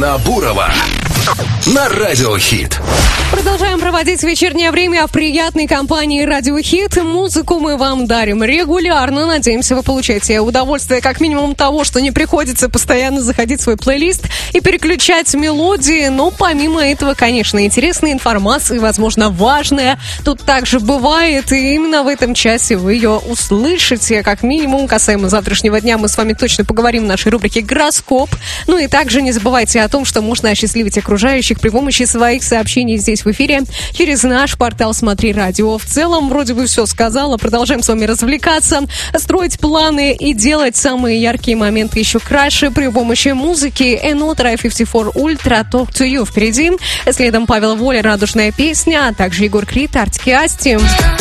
Бурова на Радио Хит. Продолжаем проводить вечернее время в приятной компании Радио Хит. Музыку мы вам дарим регулярно. Надеемся, вы получаете удовольствие как минимум того, что не приходится постоянно заходить в свой плейлист и переключать мелодии. Но помимо этого, конечно, интересная информация, возможно, важная. Тут также бывает, и именно в этом часе вы ее услышите. Как минимум, касаемо завтрашнего дня, мы с вами точно поговорим в нашей рубрике «Гороскоп». Ну и также не забывайте о том, что можно осчастливить окружающих при помощи своих сообщений здесь в эфире через наш портал «Смотри радио». В целом, вроде бы все сказала. Продолжаем с вами развлекаться, строить планы и делать самые яркие моменты еще краше при помощи музыки. Enotra 54 Ultra Talk to You впереди. Следом Павел Воля, «Радужная песня», а также Егор Крид, Артик и Асти.